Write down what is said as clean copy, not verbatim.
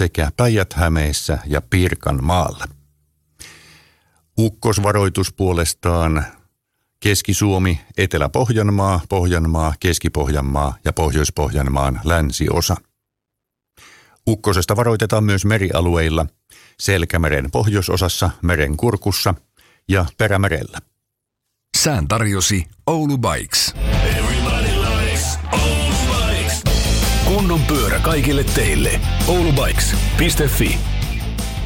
sekä Päijät-Hämeessä ja Pirkanmaalla. Ukkosvaroitus puolestaan Keski-Suomi, Etelä-Pohjanmaa, Pohjanmaa, Keski-Pohjanmaa ja Pohjois-Pohjanmaan länsiosa. Ukkosesta varoitetaan myös merialueilla, Selkämeren pohjoisosassa, Merenkurkussa ja Perämerellä. Sään tarjosi Oulu Bikes. Kunnon pyörä kaikille teille. oulubikes.fi